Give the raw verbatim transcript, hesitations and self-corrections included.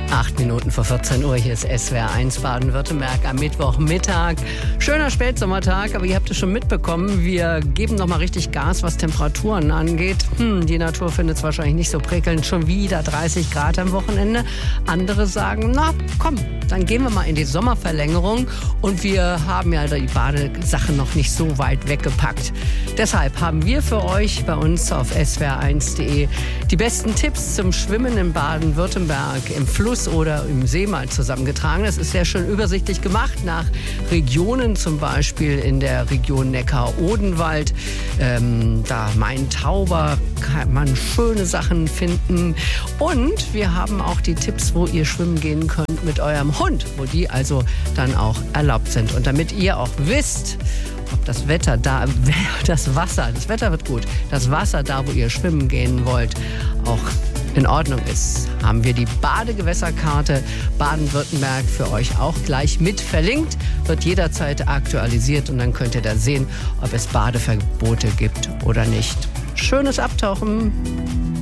Acht Minuten vor vierzehn Uhr, hier ist S W R eins Baden-Württemberg am Mittwochmittag. Schöner Spätsommertag, aber ihr habt es schon mitbekommen, wir geben noch mal richtig Gas, was Temperaturen angeht. Hm, die Natur findet es wahrscheinlich nicht so prickelnd, schon wieder dreißig Grad am Wochenende. Andere sagen, na komm, dann gehen wir mal in die Sommerverlängerung und wir haben ja die Badesachen noch nicht so weit weggepackt. Deshalb haben wir für euch bei uns auf S W R eins punkt de die besten Tipps zum Schwimmen in Baden-Württemberg im Fluss oder im See mal zusammengetragen. Das ist sehr schön übersichtlich gemacht nach Regionen, zum Beispiel in der Region Neckar-Odenwald. Ähm, da Main-Tauber kann man schöne Sachen finden. Und wir haben auch die Tipps, wo ihr schwimmen gehen könnt mit eurem Hund, wo die also dann auch erlaubt sind. Und damit ihr auch wisst, ob das Wetter da, das Wasser, das Wetter wird gut, das Wasser da, wo ihr schwimmen gehen wollt, auch in Ordnung ist, haben wir die Badegewässerkarte Baden-Württemberg für euch auch gleich mit verlinkt, wird jederzeit aktualisiert und dann könnt ihr da sehen, ob es Badeverbote gibt oder nicht. Schönes Abtauchen!